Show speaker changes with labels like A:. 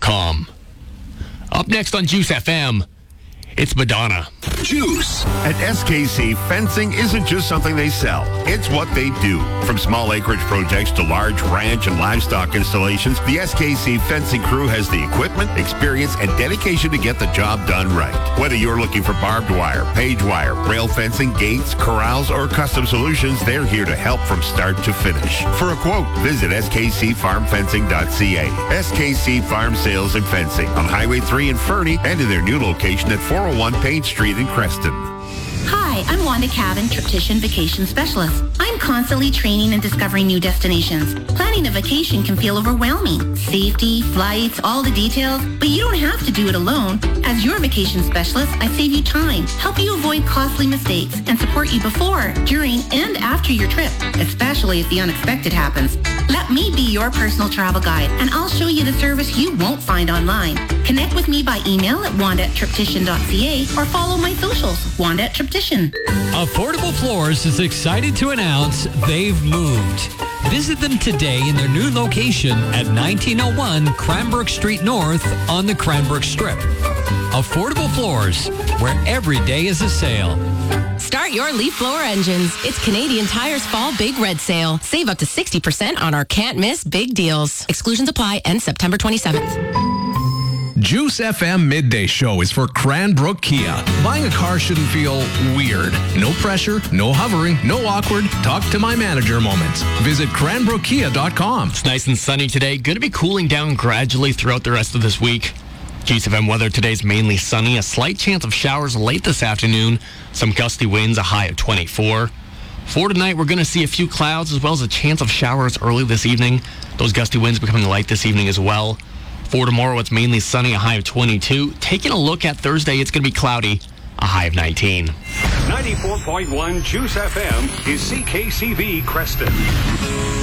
A: SKCFM.com. Up next on Juice FM, it's Madonna.
B: Juice. At SKC, fencing isn't just something they sell. It's what they do. From small acreage projects to large ranch and livestock installations, the SKC fencing crew has the equipment, experience, and dedication to get the job done right. Whether you're looking for barbed wire, page wire, rail fencing, gates, corrals, or custom solutions, they're here to help from start to finish. For a quote, visit skcfarmfencing.ca. SKC Farm Sales and Fencing on Highway 3 in Fernie and in their new location at 401 Payne Street in Creston.
C: Hi, I'm Wanda Cavan, Triptician Vacation Specialist. I'm constantly training and discovering new destinations. Planning a vacation can feel overwhelming. Safety, flights, all the details, but you don't have to do it alone. As your vacation specialist, I save you time, help you avoid costly mistakes, and support you before, during, and after your trip, especially if the unexpected happens. Let me be your personal travel guide, and I'll show you the service you won't find online. Connect with me by email at wanda@triptician.ca or follow my socials, Wanda at Triptician.
D: Affordable Floors is excited to announce they've moved. Visit them today in their new location at 1901 Cranbrook Street North on the Cranbrook Strip. Affordable Floors, where every day is a sale.
E: Start your Leaf Blower engines. It's Canadian Tire's Fall Big Red Sale. Save up to 60% on our can't-miss big deals. Exclusions apply. End September 27th.
F: Juice FM Midday Show is for Cranbrook Kia. Buying a car shouldn't feel weird. No pressure, no hovering, no awkward talk to my manager moments. Visit cranbrookkia.com.
A: It's nice and sunny today. Going to be cooling down gradually throughout the rest of this week. Juice FM weather today is mainly sunny. A slight chance of showers late this afternoon. Some gusty winds, a high of 24. For tonight, we're going to see a few clouds as well as a chance of showers early this evening. Those gusty winds becoming light this evening as well. For tomorrow, it's mainly sunny, a high of 22. Taking a look at Thursday, it's going to be cloudy, a high of 19.
G: 94.1 Juice FM is CKCV Creston.